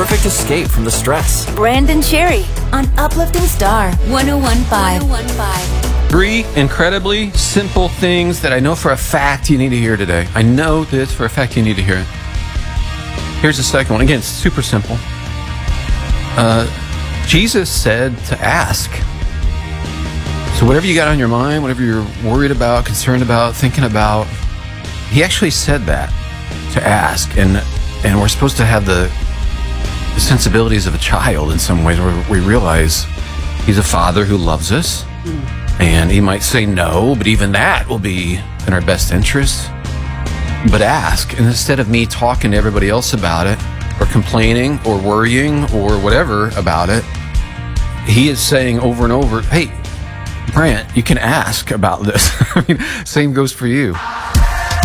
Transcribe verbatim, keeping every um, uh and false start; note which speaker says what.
Speaker 1: perfect escape from the stress.
Speaker 2: Brandon Cherry on Uplifting Star one oh one point five.
Speaker 3: Three incredibly simple things that I know for a fact you need to hear today. I know this for a fact you need to hear it. Here's the second one. Again, super simple. Uh, Jesus said to ask. So whatever you got on your mind, whatever you're worried about, concerned about, thinking about, he actually said that, to ask. And and we're supposed to have the, the sensibilities of a child in some ways, where we realize he's a father who loves us. And he might say no, but even that will be in our best interest. But ask. And instead of me talking to everybody else about it, or complaining, or worrying, or whatever about it, he is saying over and over, hey, Brant, you can ask about this. I mean, same goes for you.